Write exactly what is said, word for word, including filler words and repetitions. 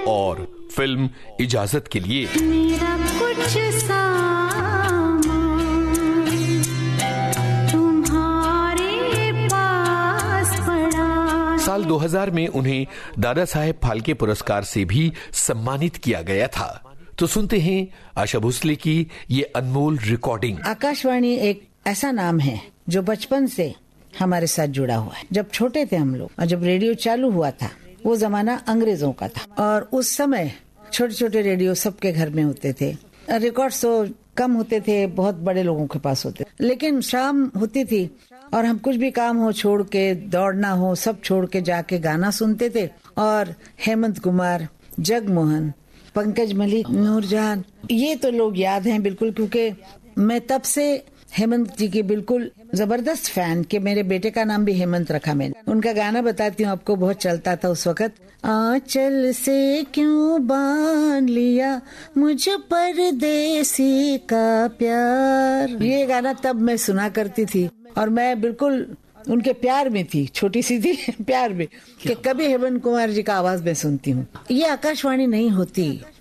और फिल्म इजाजत के लिए। मेरा कुछ सामान तुम्हारे पास पड़ा। साल दो हज़ार में उन्हें दादा साहेब फाल्के पुरस्कार से भी सम्मानित किया गया था। तो सुनते हैं आशा भोसले की ये अनमोल रिकॉर्डिंग। आकाशवाणी एक ऐसा नाम है जो बचपन से हमारे साथ जुड़ा हुआ है। जब छोटे थे हम लोग और जब रेडियो चालू हुआ था, वो जमाना अंग्रेजों का था और उस समय छोटे छोटे रेडियो सबके घर में होते थे। रिकॉर्ड्स तो कम होते थे, बहुत बड़े लोगों के पास होते, लेकिन शाम होती थी और हम कुछ भी काम हो छोड़ के, दौड़ना हो सब छोड़ के जाके गाना सुनते थे। और हेमंत कुमार, जगमोहन, पंकज मलिक, नूरजहान, ये तो लोग याद हैं बिल्कुल, क्योंकि मैं तब से हेमंत जी की बिल्कुल जबरदस्त फैन के मेरे बेटे का नाम भी हेमंत रखा मैंने। उनका गाना बताती हूँ आपको, बहुत चलता था उस वक्त। आंचल से क्यों बांध लिया मुझ परदेसी का प्यार, ये गाना तब मैं सुना करती थी और मैं बिल्कुल उनके प्यार में थी, छोटी सी थी प्यार में, कि कभी हेमंत कुमार जी का आवाज मैं सुनती हूँ। ये आकाशवाणी नहीं होती